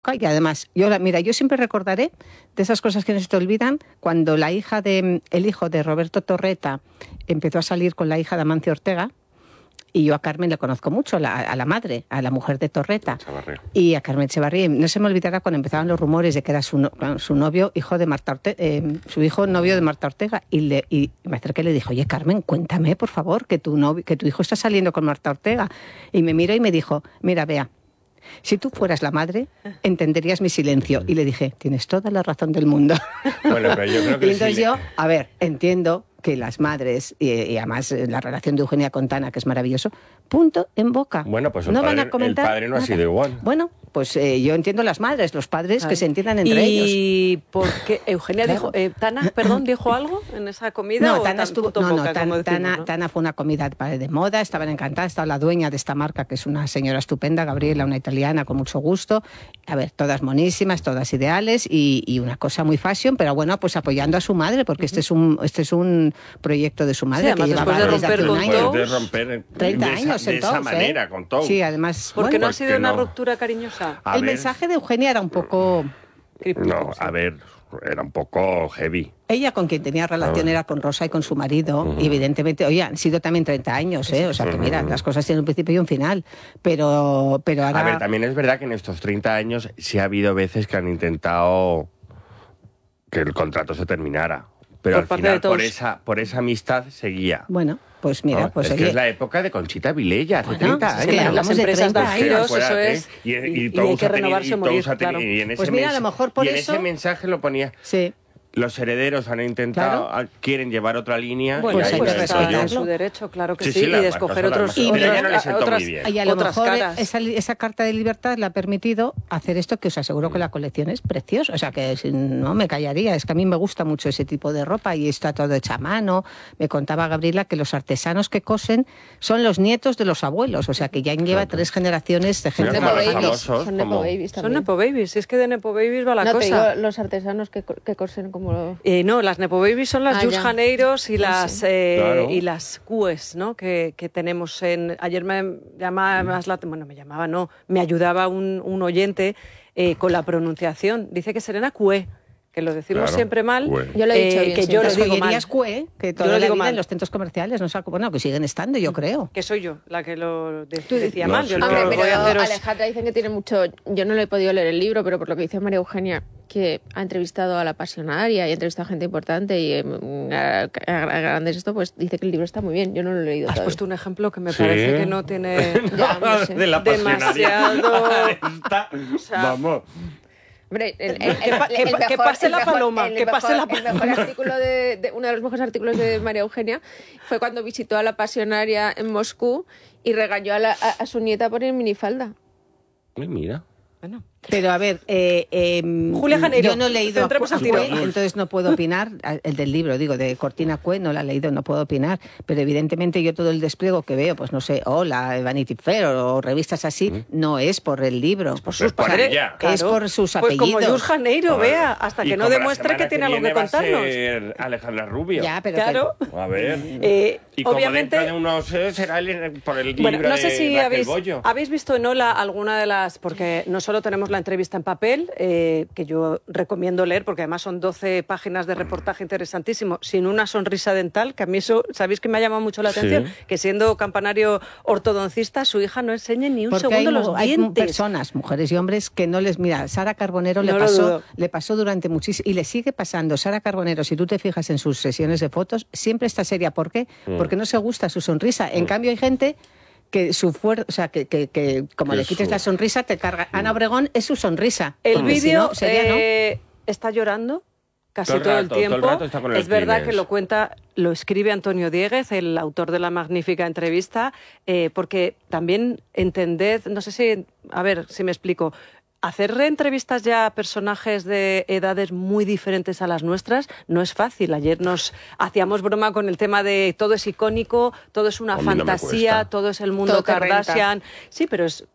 época y además, mira, yo siempre recordaré de esas cosas que no se te olvidan, cuando el hijo de Roberto Torreta empezó a salir con la hija de Amancio Ortega. Y yo a Carmen le conozco mucho, a la madre, a la mujer de Torreta. Y a Carmen Echevarría. No se me olvidará cuando empezaban los rumores de que era su novio, hijo de Marta Ortega, su hijo novio de Marta Ortega. Y me acerqué y le dije, oye, Carmen, cuéntame, por favor, que tu hijo está saliendo con Marta Ortega. Y me miró y me dijo, mira, Bea, si tú fueras la madre, entenderías mi silencio. Y le dije, tienes toda la razón del mundo. Bueno, pero yo creo que y entonces yo, a ver, entiendo que las madres, y además la relación de Eugenia con Tana, que es maravilloso, punto en boca. Bueno, pues no van a comentar el padre no nada. Ha sido igual. Bueno, pues yo entiendo las madres, los padres que se entiendan entre ellos. ¿Y por qué Eugenia dijo, Tana, perdón, dijo algo en esa comida? No, ¿o Tana estuvo, Tana, Tana fue una comida de moda, estaban encantadas, estaba la dueña de esta marca, que es una señora estupenda, Gabriela, una italiana con mucho gusto. A ver, todas monísimas, todas ideales y una cosa muy fashion, pero bueno, pues apoyando a su madre, porque este es un proyecto de su madre, sí, que llevaba después de romper con 30 años de esa manera, con todo. Sí, además. ¿Por qué no ha sido una ruptura cariñosa? El mensaje de Eugenia era un poco críptico. No, a ver, era un poco heavy. Ella con quien tenía relación era con Rosa y con su marido, y evidentemente, oye, han sido también 30 años, o sea que mira, las cosas tienen un principio y un final, pero ahora... A ver, también es verdad que en estos 30 años sí ha habido veces que han intentado que el contrato se terminara, pero al final por esa amistad seguía. Bueno, pues mira, ¿no? pues es que es la época de Conchita Vilella, hace 30 años. Es que las empresas de giros, eso es, y hay que renovarse o morir, claro. Y en ese pues mira, a lo mejor por ese mensaje lo ponía... Sí. Los herederos han intentado, quieren llevar otra línea. Bueno, pues hay que respetar su derecho, claro que sí, y de escoger otras Y a lo mejor caras. esa carta de libertad le ha permitido hacer esto, que os aseguro que la colección es preciosa. O sea, que si no me callaría. Es que a mí me gusta mucho ese tipo de ropa y está todo hecho a mano. Me contaba Gabriela que los artesanos que cosen son los nietos de los abuelos. O sea, que ya lleva 3 generaciones de gente trabajando. Son nepo babies también. Son nepo babies, es que de nepo babies va la cosa. cosa. Te digo, los artesanos que cosen como... no, las nepo babies son las Just Janeiros y las Claro. y las cues, ¿no? Que tenemos en... Ayer me llamaba más me ayudaba un oyente con la pronunciación. Dice que Serena Cue, que lo decimos siempre mal. Yo lo he dicho bien, que sí. yo lo Las digo mal. joyerías Cue, que toda la vida en los centros comerciales, que siguen estando, yo creo. Que soy yo la que lo decía mal. Yo Hombre, lo pero voy a haceros... Alejandra dice que tiene mucho... Yo no le he podido leer el libro, pero por lo que dice María Eugenia, que ha entrevistado a La Pasionaria y ha entrevistado a gente importante y a grandes esto, pues dice que el libro está muy bien. Yo no lo he leído Has todavía. puesto un ejemplo que me parece que no tiene no sé. De La Pasionaria. demasiado... Vamos. Hombre, que pase la paloma, que pase la paloma. El mejor artículo uno de los mejores artículos de María Eugenia fue cuando visitó a La Pasionaria en Moscú y regañó a su nieta por ir en minifalda. Ay, mira. Bueno. Pero a ver, Julia Janeiro, yo no he leído a centremos el tiro. Cue, entonces no puedo opinar. El del libro, digo, de Cortina Cue, no la he leído, no puedo opinar. Pero evidentemente yo todo el despliego que veo, pues no sé, Vanity Fair o revistas así, no es por el libro. Es por sus padres, es por sus apellidos. Pues como Just Janeiro, vea, hasta que no demuestre que tiene algo que contarnos. Va a ser Alejandra Rubio. Ya, pero claro. A ver. Y obviamente, como dentro de unos será por el libro bueno, no sé si de Raquel Bollo. habéis visto en Ola alguna de las... Porque no solo tenemos la entrevista en papel, que yo recomiendo leer, porque además son 12 páginas de reportaje interesantísimo, sin una sonrisa dental, que a mí eso, ¿sabéis que me ha llamado mucho la atención? Sí. Que siendo campanario ortodoncista, su hija no enseñe ni un porque segundo los hay dientes. personas, mujeres y hombres, que no les... Mira, Sara Carbonero No le pasó durante muchísimo... Y le sigue pasando. Sara Carbonero, si tú te fijas en sus sesiones de fotos, siempre está seria. ¿Por qué? Porque no se gusta su sonrisa. En cambio, hay gente... que su fuerza, o sea, que como le quites la sonrisa, te carga. Ana Obregón es su sonrisa. El vídeo si no, está llorando casi Todo todo el el rato, tiempo. todo el rato está con el Es verdad Kleenex. que lo cuenta, lo escribe Antonio Dieguez, el autor de la magnífica entrevista, porque también entended, no sé si, a ver si me explico, hacer entrevistas ya a personajes de edades muy diferentes a las nuestras no es fácil. Ayer nos hacíamos broma con el tema de todo es icónico, todo es una A mí no me fantasía, cuesta. todo es el mundo Todo te Kardashian. Sí, pero es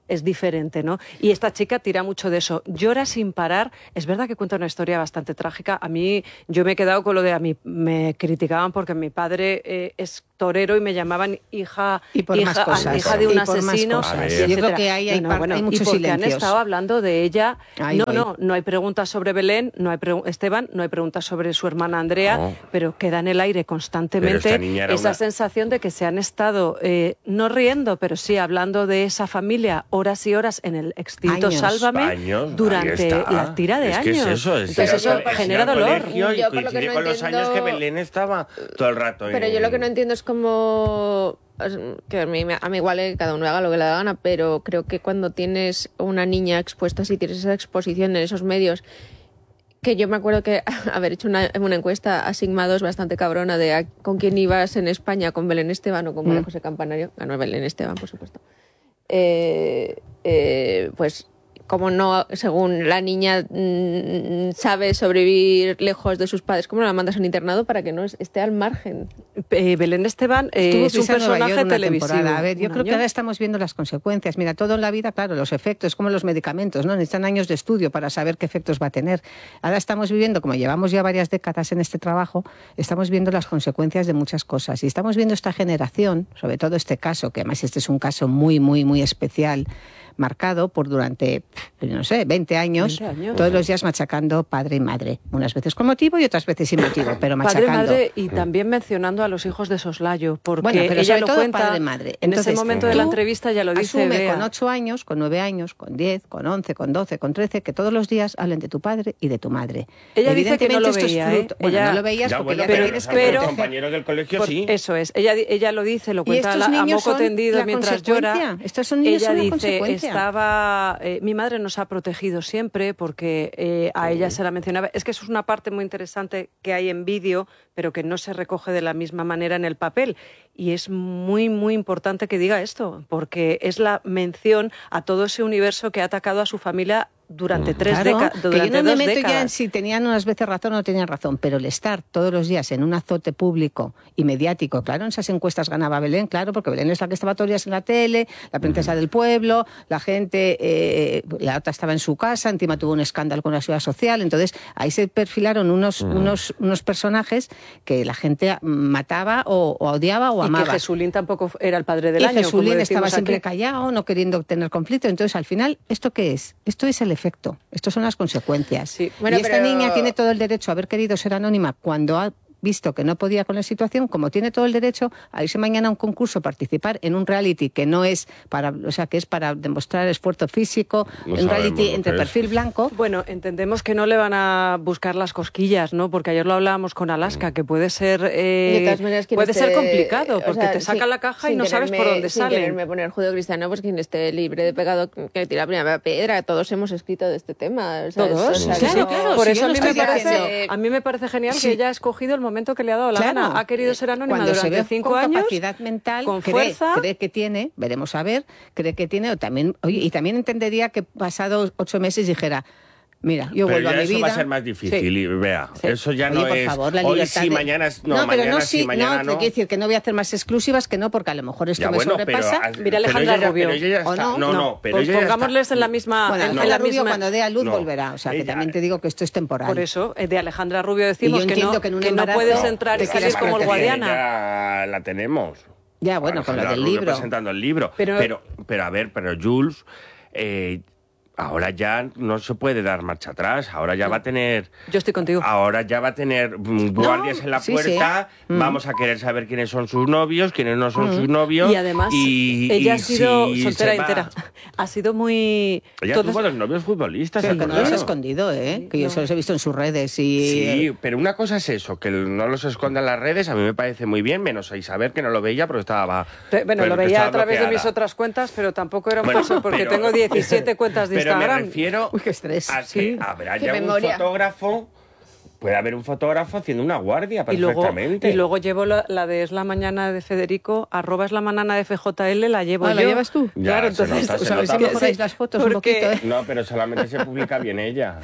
es diferente, ¿no? Y esta chica tira mucho de eso. Llora sin parar. Es verdad que cuenta una historia bastante trágica. A mí, yo me he quedado con lo de me criticaban porque mi padre es torero y me llamaban hija de un asesino. Yo creo que hay muchos y silencios. han estado hablando de ella. No hay preguntas sobre Belén, Esteban, no hay preguntas sobre su hermana Andrea, pero queda en el aire constantemente esa sensación de que se han estado, no riendo, pero sí hablando de esa familia horas y horas en el extinto Sálvame durante la tira de años. Entonces eso genera dolor. Yo coincide con los años que Belén estaba todo el rato. Pero yo lo que no entiendo es como... que a mí igual cada uno haga lo que le da gana, pero creo que cuando tienes una niña expuesta, si tienes esa exposición en esos medios, que yo me acuerdo que haber hecho una encuesta a Sigma 2 bastante cabrona de con quién ibas en España, con Belén Esteban o con María José Campanario, ganó Belén Esteban, por supuesto, pues como no, según la niña sabe sobrevivir lejos de sus padres, ¿cómo la mandas a un internado para que no esté al margen? Belén Esteban es un personaje televisivo. A ver, yo creo que ahora estamos viendo las consecuencias. Mira, todo en la vida, claro, los efectos, como los medicamentos, ¿no? Necesitan años de estudio para saber qué efectos va a tener. Ahora estamos viviendo, como llevamos ya varias décadas en este trabajo, estamos viendo las consecuencias de muchas cosas. Y estamos viendo esta generación, sobre todo este caso, que además este es un caso muy, muy, muy especial, marcado por durante, no sé, 20 años, todos los días machacando padre y madre. Unas veces con motivo y otras veces sin motivo, pero machacando. Padre y madre, y también mencionando a los hijos de soslayo, porque pero ella sobre lo todo cuenta padre y madre. Entonces, en ese momento de la entrevista ya lo dice asume Bea. Con 8 años, con 9 años, con 10, con 11, con 12, con 13, que todos los días hablen de tu padre y de tu madre. Ella dice que no lo veía, Bueno, no lo veías porque ya tienes que... Pero compañeros del colegio sí. Eso es. Ella lo dice, lo cuenta a moco tendido mientras llora. Estos son niños, ella son la dice, consecuencia. mi madre nos ha protegido siempre porque a ella se la mencionaba. Es que eso es una parte muy interesante que hay en vídeo, pero que no se recoge de la misma manera en el papel. Y es muy, muy importante que diga esto, porque es la mención a todo ese universo que ha atacado a su familia durante 3 décadas. Que yo no me meto ya en si tenían unas veces razón o no tenían razón, pero el estar todos los días en un azote público y mediático, claro, en esas encuestas ganaba Belén, claro, porque Belén es la que estaba todos los días en la tele, la princesa del pueblo, la gente, la otra estaba en su casa, encima tuvo un escándalo con la seguridad social, entonces ahí se perfilaron unos personajes que la gente mataba o odiaba o amaba. Y que Jesulín tampoco era el padre del año. Y Jesulín estaba siempre callado, no queriendo tener conflicto, entonces al final, ¿esto qué es? Esto es el efecto. Estas son las consecuencias. Sí. Bueno, y esta niña tiene todo el derecho a haber querido ser anónima cuando ha visto que no podía con la situación, como tiene todo el derecho a irse mañana a un concurso, participar en un reality que no es para, o sea, que es para demostrar esfuerzo físico, un reality entre perfil blanco. Bueno, entendemos que no le van a buscar las cosquillas, ¿no? Porque ayer lo hablábamos con Alaska, que puede ser complicado, porque te saca la caja y no sabes por dónde sale. Sin quererme poner judeocristiano, pues quien esté libre de pecado que tira la primera piedra. Todos hemos escrito de este tema. ¿Todos? Claro. Por eso a mí me parece genial que ella ha escogido el momento que le ha dado la gana. Ha querido ser anónima durante 5 años. Capacidad mental, con fuerza. Cree que tiene, veremos a ver, cree que tiene, y también entendería que pasados 8 meses dijera, mira, yo vuelvo a mi vida. Eso va a ser más difícil, y vea, eso ya no por es favor, la hoy libertad sí, de... mañana es... No, mañana pero sí, mañana no. Quiero decir que no voy a hacer más exclusivas, que no, porque a lo mejor esto me sobrepasa. Mira Alejandra Rubio. Pues pongámosles en la misma... Bueno, Alejandra Rubio cuando dé a luz volverá, o sea, que también te digo que esto es temporal. Por eso, de Alejandra Rubio decimos que no puedes entrar y salir como el Guadiana. Ya la tenemos. Ya, bueno, con lo del libro. Presentando el libro. Pero a ver, Jules... ahora ya no se puede dar marcha atrás, ahora ya va a tener... Yo estoy contigo. Ahora ya va a tener guardias en la puerta, vamos a querer saber quiénes son sus novios, quiénes no son sus novios... Y además, ella ha sido soltera entera. Ha sido muy... Ella tuvo los novios futbolistas. Pero que no los ha escondido, que yo se los he visto en sus redes y... Sí, pero una cosa es eso, que no los esconda en las redes, a mí me parece muy bien, menos a Isabel, que no lo veía, pero estaba... Bueno, lo veía a través de mis otras cuentas, pero tampoco era un paso, porque tengo 17 cuentas de Instagram. Pero me refiero Uy, qué estrés. a que habrá ya un fotógrafo puede haber un fotógrafo haciendo una guardia perfectamente. Y luego llevo la de Es la Mañana de Federico, @Es la Mañana de FJL, la llevo yo. ¿La llevas tú? Ya, claro, entonces... se si mejoráis las fotos un poquito, ¿eh? No, pero solamente se publica bien ella.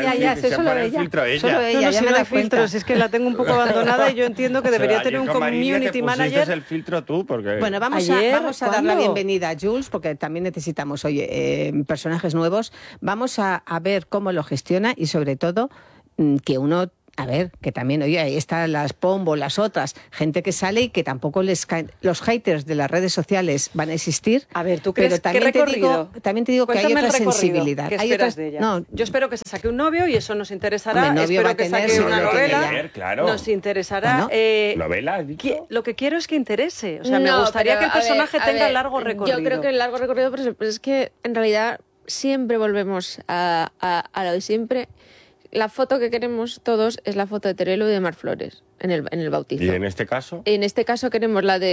Se pone el filtro ella. Solo ella, no, ya si me no da hay filtros, es que la tengo un poco abandonada y yo entiendo que debería tener un community manager. El filtro tú, porque... Bueno, vamos a dar la bienvenida a Jules, porque también necesitamos, personajes nuevos. Vamos a ver cómo lo gestiona y sobre todo que uno... A ver, que también, ahí están las Pombo, las otras, gente que sale y que tampoco les caen. Los haters de las redes sociales van a existir. A ver, ¿tú crees pero también te digo que hay otra sensibilidad. ¿Qué esperas de ella? No, yo espero que se saque un novio y eso nos interesará. Novio espero va a que tener, saque una novela. Claro. Nos interesará. ¿Novela has dicho? Lo que quiero es que interese. O sea, me gustaría que el personaje tenga largo recorrido. Yo creo que el largo recorrido, pero es que en realidad siempre volvemos a lo de siempre. La foto que queremos todos es la foto de Terelu y de Mar Flores en el bautizo. ¿Y en este caso? En este caso queremos la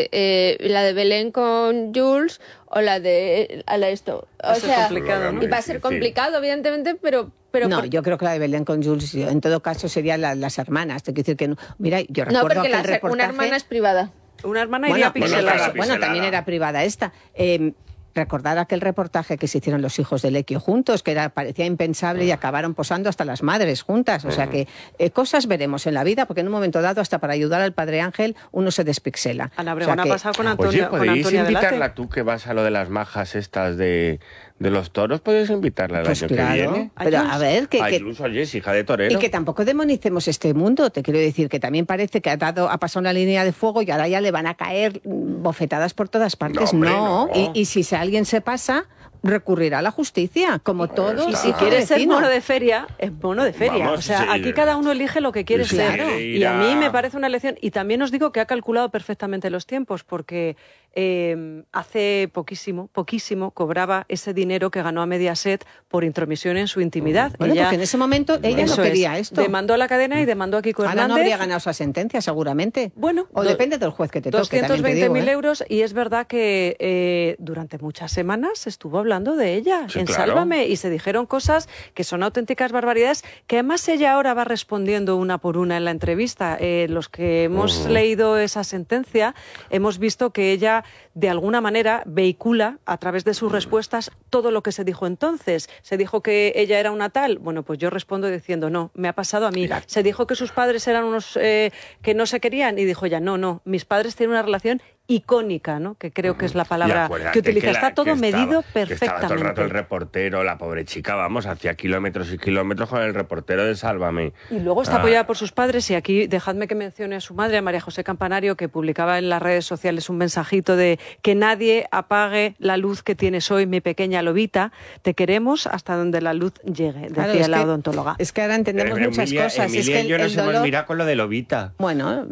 de Belén con Jules o la de esto. Va a ser complicado, ¿no? Y va a ser complicado, evidentemente, pero no, yo creo que la de Belén con Jules, en todo caso, serían las hermanas. Te quiero decir que no. Mira, yo recuerdo porque que el reportaje... una hermana es privada. Una hermana iría pixelada. Bueno, también era privada esta. Recordar aquel reportaje que se hicieron los hijos de Lequio juntos, que parecía impensable y acabaron posando hasta las madres juntas. O sea que cosas veremos en la vida, porque en un momento dado, hasta para ayudar al Padre Ángel, uno se despixela. Ana Obregón ha pasado con Antonio. Oye, ¿podéis invitarla tú, que vas a lo de las majas estas de los toros? ¿Podéis invitarla el año que viene? Pero a ver, incluso, oye, es hija de torero. Y que tampoco demonicemos este mundo. Te quiero decir que también parece que ha pasado una línea de fuego y ahora ya le van a caer bofetadas por todas partes. No. Y si alguien se pasa, recurrirá a la justicia, como todos. Y si quieres ser mono de feria, es mono de feria. Vamos, o sea, sí, aquí cada uno elige lo que quiere ser. Claro. Y a mí me parece una elección. Y también os digo que ha calculado perfectamente los tiempos, porque hace poquísimo cobraba ese dinero que ganó a Mediaset por intromisión en su intimidad. Bueno, porque en ese momento ella no quería esto. Demandó a la cadena y demandó a Kiko Hernández. Ahora no habría ganado esa sentencia, seguramente. Bueno, o depende del juez que te toque. 220.000 euros, y es verdad que durante muchas semanas estuvo hablando de ella en Sálvame, y se dijeron cosas que son auténticas barbaridades, que además ella ahora va respondiendo una por una en la entrevista. Los que hemos leído esa sentencia hemos visto que ella de alguna manera vehicula a través de sus respuestas todo lo que se dijo entonces. Se dijo que ella era una tal, bueno, pues yo respondo diciendo no, me ha pasado a mí. Mira. Se dijo que sus padres eran unos que no se querían, y dijo ella no, mis padres tienen una relación icónica, ¿no? Que creo que es la palabra que utiliza. Está todo medido perfectamente. Estaba todo el rato el reportero, la pobre chica, hacía kilómetros y kilómetros con el reportero de Sálvame. Y luego está apoyada por sus padres, y aquí dejadme que mencione a su madre, a María José Campanario, que publicaba en las redes sociales un mensajito de que nadie apague la luz que tienes hoy, mi pequeña lobita, te queremos hasta donde la luz llegue, decía la odontóloga. Es que ahora entendemos muchas cosas. Emilia y yo nos hemos mirado con lo de lobita. Bueno,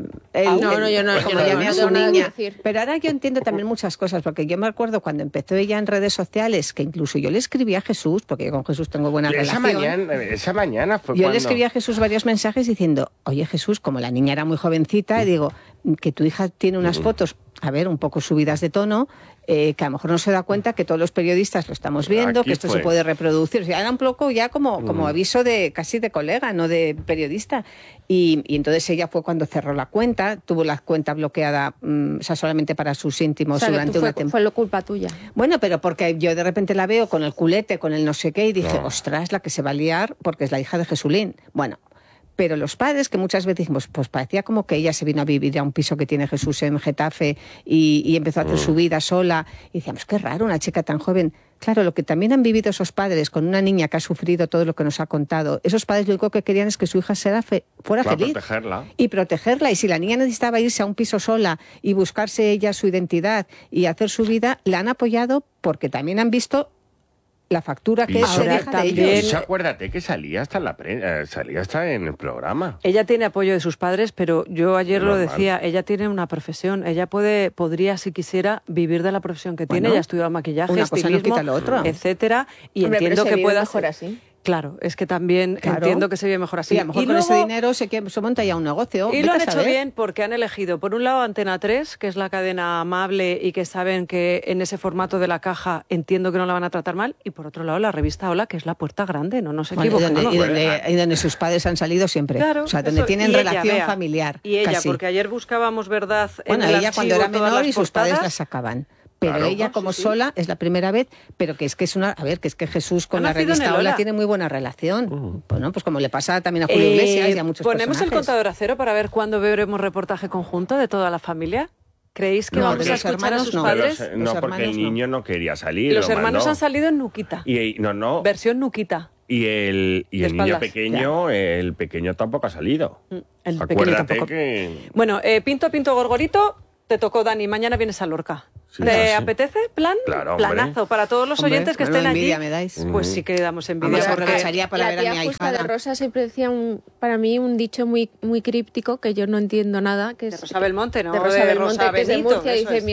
yo no llamé a su nada que niña. decir. Pero ahora yo entiendo también muchas cosas, porque yo me acuerdo cuando empezó ella en redes sociales, que incluso yo le escribí a Jesús, porque yo con Jesús tengo buena relación. Esa mañana fue Yo le escribí a Jesús varios mensajes diciendo, oye Jesús, como la niña era muy jovencita, digo, que tu hija tiene unas fotos, a ver, un poco subidas de tono, que a lo mejor no se da cuenta que todos los periodistas lo estamos viendo, que esto se puede reproducir. O sea, era un poco ya como aviso casi de colega, no de periodista. Y entonces ella fue cuando cerró la cuenta, tuvo la cuenta bloqueada, solamente para sus íntimos durante una temporada. Fue lo culpa tuya. Bueno, pero porque yo de repente la veo con el culete, con el no sé qué, y dije, ostras, la que se va a liar, porque es la hija de Jesulín. Bueno, pero los padres, que muchas veces dijimos, pues parecía como que ella se vino a vivir a un piso que tiene Jesús en Getafe y empezó a hacer su vida sola. Y decíamos, qué raro, una chica tan joven. Claro, lo que también han vivido esos padres con una niña que ha sufrido todo lo que nos ha contado, esos padres lo único que querían es que su hija fuera feliz. Protegerla. Y si la niña necesitaba irse a un piso sola y buscarse ella su identidad y hacer su vida, la han apoyado porque también han visto la factura que se deja de ellos. Acuérdate que salía hasta en el programa. Ella tiene apoyo de sus padres, pero yo ayer lo decía, ella tiene una profesión, ella podría, si quisiera, vivir de la profesión que tiene. Ella ha estudiado maquillaje, estilismo, etcétera, y entiendo que pueda mejor así. Claro, es que también entiendo que se vive mejor así. Y a lo mejor con ese dinero se monta ya un negocio. Y lo han hecho bien porque han elegido, por un lado, Antena 3, que es la cadena amable y que saben que en ese formato de la caja entiendo que no la van a tratar mal, y por otro lado, la revista Hola, que es la puerta grande, no nos equivocamos. Y donde sus padres han salido siempre. Claro, o sea, donde tienen relación familiar. Y ella, casi. Porque ayer buscábamos verdad en el ella cuando era menor y sus padres la portadas. sacaban. Pero ella como sola es la primera vez, pero que es una... A ver, que es que Jesús con la revista Hola tiene muy buena relación. Bueno, pues como le pasa también a Julio Iglesias y a muchos ¿Ponemos personajes. el contador a cero para ver cuándo veremos reportaje conjunto de toda la familia? ¿Creéis que vamos a escuchar a sus padres? No, porque el niño no quería salir. Los hermanos han salido en Nuquita. Versión Nuquita. Y el niño pequeño, el pequeño tampoco ha salido. El Acuérdate tampoco. que... Bueno, Pinto Gorgorito, te tocó, Dani. Mañana vienes a Lorca. Sí, ¿Te apetece? Claro, planazo para todos los oyentes que estén envidia allí. me dais. Pues sí que damos envidia. Además, aprovecharía para ver a mi tía justa ahijada. de Rosa siempre decía para mí un dicho muy críptico que yo no entiendo nada. Que De es, Rosa Belmonte, ¿no? de Rosa Belmonte, Rosa que es de Benito, Murcia, eso dice, es.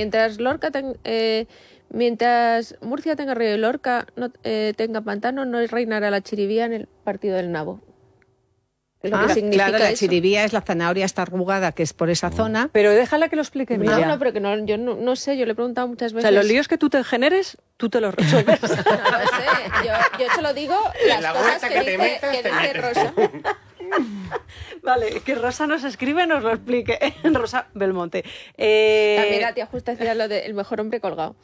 mientras Murcia tenga río y Lorca tenga pantano, no reinará la chiribía en el partido del nabo. Es lo que significa claro, la eso. chiribía es la zanahoria esta arrugada que es por esa zona. Pero déjala que lo explique Emilia. No, pero que no, yo no sé, yo le he preguntado muchas O veces. sea, los líos que tú te generes, tú te los resuelves. No lo sé, yo solo digo las la cosas vuelta que que te dice, metas, que te dice metes. Rosa. Vale, que Rosa nos escribe, nos lo explique. Rosa Belmonte. También la tía justa decía lo de el mejor hombre colgado.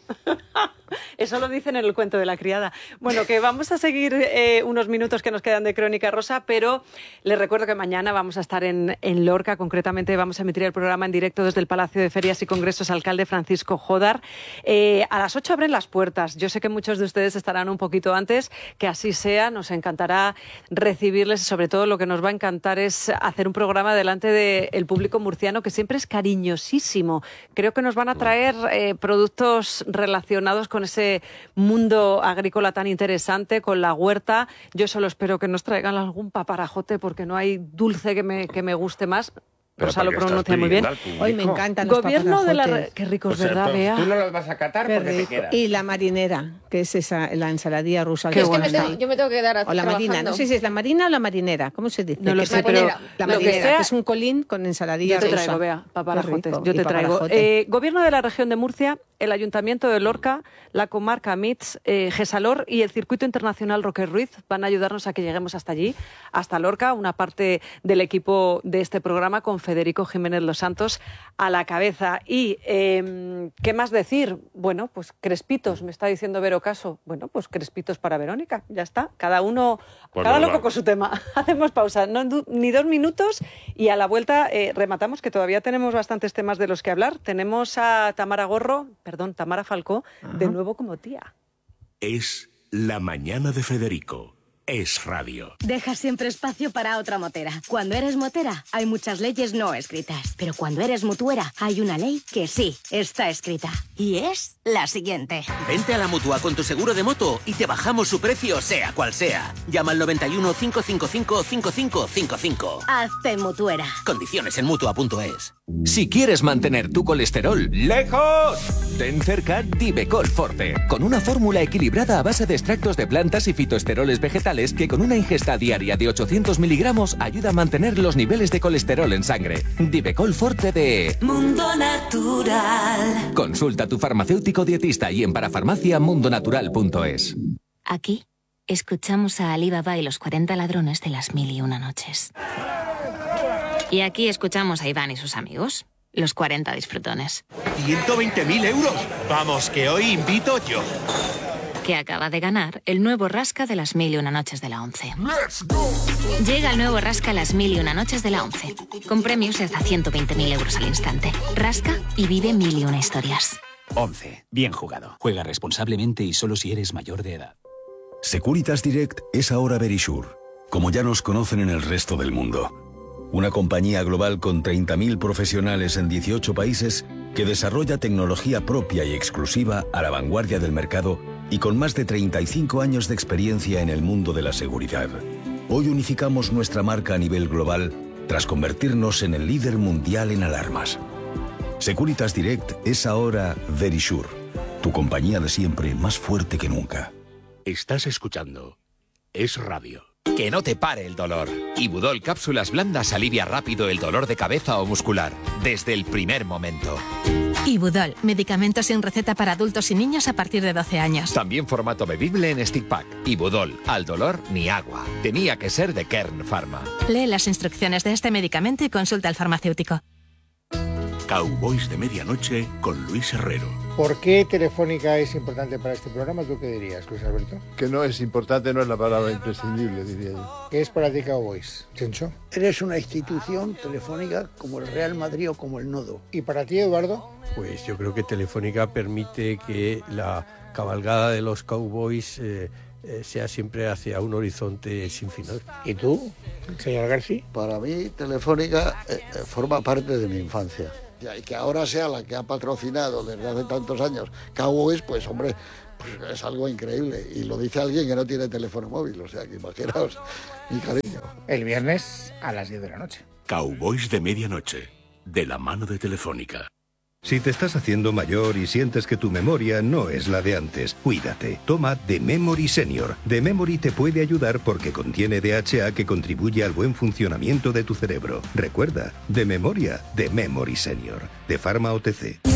Eso lo dicen en el cuento de la criada. Bueno, que vamos a seguir unos minutos que nos quedan de Crónica Rosa, pero les recuerdo que mañana vamos a estar en Lorca. Concretamente vamos a emitir el programa en directo desde el Palacio de Ferias y Congresos Alcalde Francisco Jodar. A las 8 abren las puertas. Yo sé que muchos de ustedes estarán un poquito antes, que así sea. Nos encantará recibirles y sobre todo lo que nos va a encantar es hacer un programa delante del público murciano que siempre es cariñosísimo. Creo que nos van a traer productos relacionados con ese mundo agrícola tan interesante, con la huerta. Yo solo espero que nos traigan algún paparajote porque no hay dulce que me guste más. Rosa lo pronuncia muy bien. Hoy me encantan los Gobierno de la... paparajotes. Qué ricos, O sea, ¿verdad, pues Bea? tú no los vas a catar Qué porque te rico. quedas. Y la marinera, que es esa, la ensaladilla rusa. Qué Es que bueno está. yo me tengo que quedar O la marina, trabajando. no sé si es la marina o la marinera, ¿cómo se dice? No lo Que sé, se- pero la lo que marinera, sea- que es un colín con ensaladilla Yo te rusa. traigo, Bea, paparajotes. Qué rico. Yo Y te traigo. paparajote. Gobierno de la región de Murcia, el Ayuntamiento de Lorca, la comarca MITS, Gesalor y el Circuito Internacional Roque Ruiz van a ayudarnos a que lleguemos hasta allí, hasta Lorca, una parte del equipo de este programa con Federico Jiménez Los Santos a la cabeza. Y, ¿qué más decir? Bueno, pues crespitos, me está diciendo Vero Caso. Bueno, pues crespitos para Verónica, ya está. Cada uno, Pues cada no, loco no. con su tema. Hacemos pausa, ni 2 minutos y a la vuelta rematamos, que todavía tenemos bastantes temas de los que hablar. Tenemos a Tamara Falcó, de nuevo como tía. Es La Mañana de Federico. Es radio. Deja siempre espacio para otra motera. Cuando eres motera, hay muchas leyes no escritas. Pero cuando eres mutuera, hay una ley que sí está escrita. Y es la siguiente. Vente a la Mutua con tu seguro de moto y te bajamos su precio sea cual sea. Llama al 91 555 5555. Hazte mutuera. Condiciones en Mutua.es. Si quieres mantener tu colesterol lejos, ten cerca Divecol Forte, con una fórmula equilibrada a base de extractos de plantas y fitoesteroles vegetales que con una ingesta diaria de 800 miligramos ayuda a mantener los niveles de colesterol en sangre. Divecol Forte de Mundo Natural. Consulta a tu farmacéutico dietista y en parafarmaciamundonatural.es. Aquí escuchamos a Ali Baba y los 40 ladrones de las 1001 noches. Y aquí escuchamos a Iván y sus amigos, los 40 disfrutones. ¡120.000 euros! Vamos, que hoy invito yo. Que acaba de ganar el nuevo Rasca de las 1001 noches de la 11. Llega el nuevo Rasca las 1001 noches de la 11, con premios de hasta 120.000 euros al instante. Rasca y vive 1001 historias. 11. Bien jugado. Juega responsablemente y solo si eres mayor de edad. Securitas Direct es ahora Verisure, como ya nos conocen en el resto del mundo. Una compañía global con 30.000 profesionales en 18 países que desarrolla tecnología propia y exclusiva a la vanguardia del mercado y con más de 35 años de experiencia en el mundo de la seguridad. Hoy unificamos nuestra marca a nivel global tras convertirnos en el líder mundial en alarmas. Securitas Direct es ahora Verisure, tu compañía de siempre más fuerte que nunca. Estás escuchando Es Radio. Que no te pare el dolor. Ibudol cápsulas blandas alivia rápido el dolor de cabeza o muscular, desde el primer momento. Ibudol, medicamento sin receta para adultos y niños a partir de 12 años. También formato bebible en stick pack. Ibudol, al dolor ni agua. Tenía que ser de Kern Pharma. Lee las instrucciones de este medicamento y consulta al farmacéutico. Cowboys de Medianoche con Luis Herrero. ¿Por qué Telefónica es importante para este programa? ¿Tú qué dirías, Luis Alberto? Que no es importante, no es la palabra imprescindible, diría yo. ¿Qué es para ti Cowboys, Chencho? Eres una institución telefónica como el Real Madrid o como el Nodo. ¿Y para ti, Eduardo? Pues yo creo que Telefónica permite que la cabalgada de los Cowboys sea siempre hacia un horizonte sin final. ¿Y tú, señor García? Para mí, Telefónica forma parte de mi infancia. Y que ahora sea la que ha patrocinado desde hace tantos años Cowboys, pues hombre, pues es algo increíble. Y lo dice alguien que no tiene teléfono móvil, o sea que imaginaos mi cariño. El viernes a las 10 de la noche. Cowboys de Medianoche, de la mano de Telefónica. Si te estás haciendo mayor y sientes que tu memoria no es la de antes, cuídate. Toma The Memory Senior. The Memory te puede ayudar porque contiene DHA que contribuye al buen funcionamiento de tu cerebro. Recuerda, de memoria, The Memory Senior. De Pharma OTC.